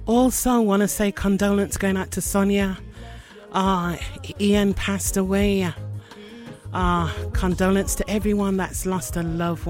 Also, want to say condolence going out to Sonia. Ian passed away. Condolence to everyone that's lost a loved one.